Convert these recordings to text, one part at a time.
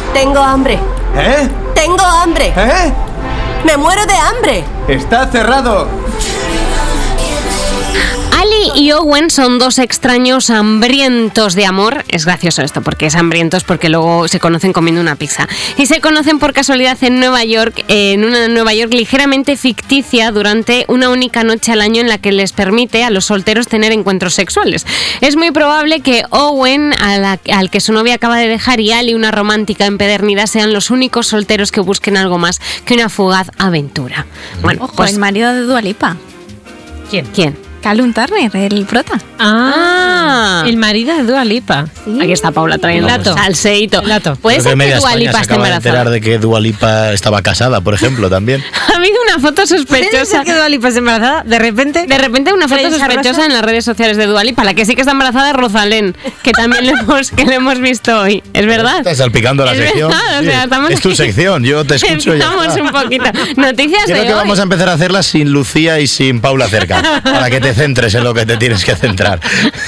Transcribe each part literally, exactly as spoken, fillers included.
Tengo hambre. ¿Eh? Tengo hambre. ¿Eh? Me muero de hambre. Está cerrado. Ali y Owen son dos extraños hambrientos de amor. Es gracioso esto, porque es hambrientos porque luego se conocen comiendo una pizza. Y se conocen por casualidad en Nueva York, en una Nueva York ligeramente ficticia, durante una única noche al año en la que les permite a los solteros tener encuentros sexuales. Es muy probable que Owen, a la, al que su novia acaba de dejar, y Ali, una romántica empedernida, sean los únicos solteros que busquen algo más que una fugaz aventura. Bueno, Ojo, pues el marido de Dua Lipa. ¿Quién? ¿Quién? Callum Turner, el prota. Ah, el marido de Dua Lipa. ¿Sí? Aquí está Paula trayendo el salseíto. Puede ser que Dua Lipa esté embarazada. Se acaba de enterar de que Dua Lipa estaba casada, por ejemplo, también. Ha habido una foto sospechosa. que Dua Lipa está embarazada? De repente. De repente una foto sospechosa en las redes sociales de Dua Lipa. La que sí que está embarazada es Rosalén, que también le hemos, que le hemos visto hoy. ¿Es verdad? Estás salpicando la es sección. Verdad, o sea, estamos es tu sección, yo te escucho ya. Estamos un poquito. Noticias Creo de que hoy. vamos a empezar a hacerlas sin Lucía y sin Paula cerca, para que te centres en lo que te tienes que centrar.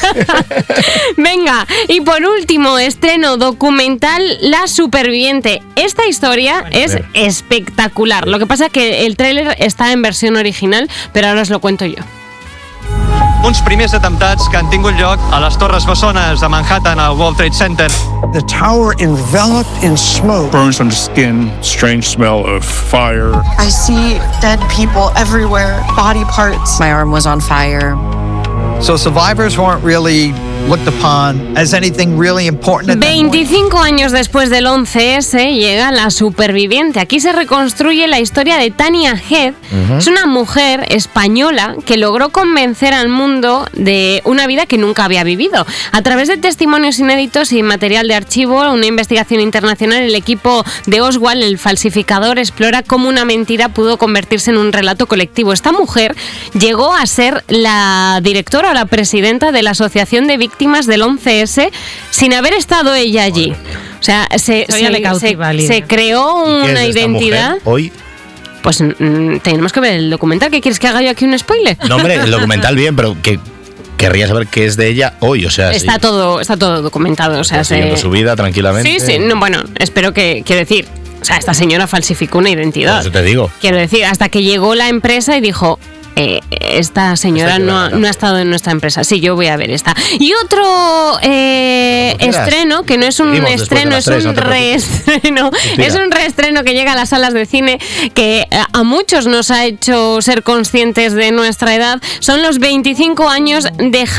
Venga, y por último, estreno documental La Superviviente. Esta historia es espectacular. Lo que pasa es que el tráiler está en versión original, pero ahora os lo cuento yo. Uns primers atemptats que han tingut lloc a les Torres Bessones de Manhattan al World Trade Center. The tower enveloped in smoke. Burns on the skin, strange smell of fire. I see dead people everywhere, body parts. My arm was on fire. So survivors weren't really looked upon as anything really important. veinticinco años después del once ese llega La Superviviente. Aquí se reconstruye la historia de Tania Head. Uh-huh. Es una mujer española que logró convencer al mundo de una vida que nunca había vivido. A través de testimonios inéditos y material de archivo, una investigación internacional, el equipo de Oswald, el falsificador, explora cómo una mentira pudo convertirse en un relato colectivo. Esta mujer llegó a ser la directora o la presidenta de la Asociación de Víctimas del once ese sin haber estado ella allí. O sea, se, se, se, se creó una identidad. Hoy pues mm, tenemos que ver el documental. ¿Qué quieres que haga yo aquí un spoiler? No, hombre, el documental bien, pero que querría saber qué es de ella hoy, o sea, está sí. todo está todo documentado, o sea, siguiendo se... su vida tranquilamente. Sí, sí, no, bueno, espero que, quiero decir, o sea, esta señora falsificó una identidad. Por eso te digo. Quiero decir, hasta que llegó la empresa y dijo, Eh, esta señora no ha, no ha estado en nuestra empresa. Sí, yo voy a ver esta. Y otro eh, estreno, que no es un Seguimos estreno, es tres, un no reestreno. Mentira. Es un reestreno que llega a las salas de cine, que a muchos nos ha hecho ser conscientes de nuestra edad. Son los veinticinco años de